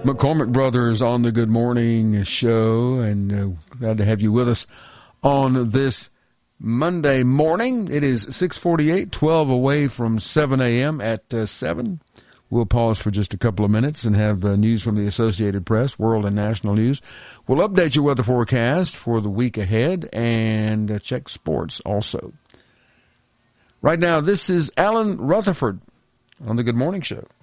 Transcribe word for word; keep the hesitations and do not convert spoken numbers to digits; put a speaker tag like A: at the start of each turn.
A: McCormick Brothers on the Good Morning Show, and uh, glad to have you with us on this Monday morning. It is six forty-eight, twelve away from seven a.m. At uh, seven. We'll pause for just a couple of minutes and have uh, news from the Associated Press, world and national news. We'll update your weather forecast for the week ahead and uh, check sports also. Right now, this is Alan Rutherford on the Good Morning Show.